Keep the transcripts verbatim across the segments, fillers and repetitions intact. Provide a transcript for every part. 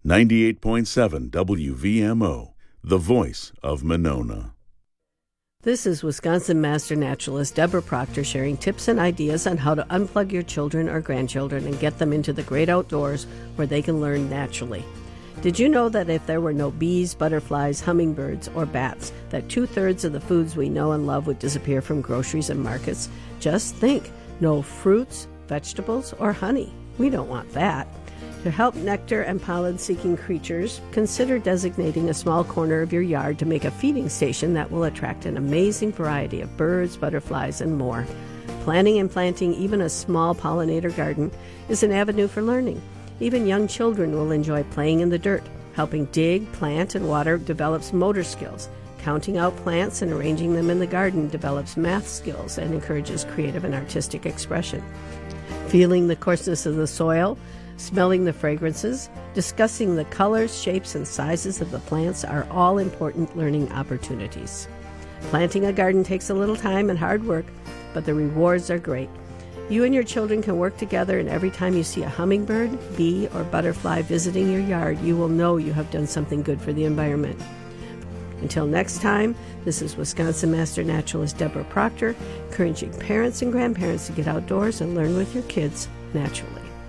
ninety-eight point seven W V M O, the voice of Monona. This is Wisconsin Master Naturalist Deborah Proctor sharing tips and ideas on how to unplug your children or grandchildren and get them into the great outdoors where they can learn naturally. Did you know that if there were no bees, butterflies, hummingbirds, or bats, that two-thirds of the foods we know and love would disappear from groceries and markets? Just think, no fruits, vegetables, or honey. We don't want that. To help nectar and pollen-seeking creatures, consider designating a small corner of your yard to make a feeding station that will attract an amazing variety of birds, butterflies, and more. Planting and planting even a small pollinator garden is an avenue for learning. Even young children will enjoy playing in the dirt. Helping dig, plant, and water develops motor skills. Counting out plants and arranging them in the garden develops math skills and encourages creative and artistic expression. Feeling the coarseness of the soil, smelling the fragrances, discussing the colors, shapes, and sizes of the plants are all important learning opportunities. Planting a garden takes a little time and hard work, but the rewards are great. You and your children can work together, and every time you see a hummingbird, bee, or butterfly visiting your yard, you will know you have done something good for the environment. Until next time, this is Wisconsin Master Naturalist Deborah Proctor, encouraging parents and grandparents to get outdoors and learn with your kids naturally.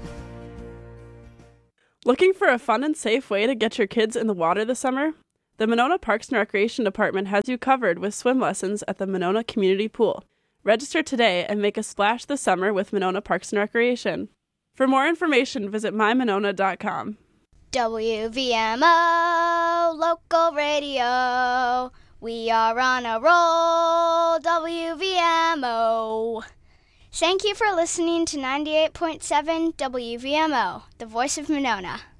Looking for a fun and safe way to get your kids in the water this summer? The Monona Parks and Recreation Department has you covered with swim lessons at the Monona Community Pool. Register today and make a splash this summer with Monona Parks and Recreation. For more information, visit my monona dot com. W V M O Local Radio. We are on a roll, W V M O. Thank you for listening to ninety-eight point seven W V M O, the voice of Monona.